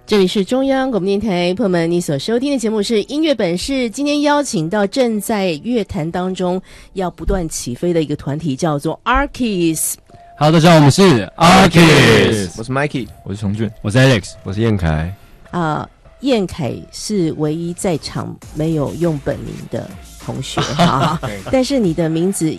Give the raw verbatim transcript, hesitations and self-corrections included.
这里是中央广播电台，朋友们，你所收听的节目是音乐本事。今天邀请到正在乐坛当中要不断起飞的一个团体，叫做 Arkeys。Hello， 大家好，我们是 Arkeys， 我是 Mikey， 我是崇俊，我是 Alex， 我是燕凯。 啊、呃，燕凯是唯一在场没有用本名的同学哈，但是你的名字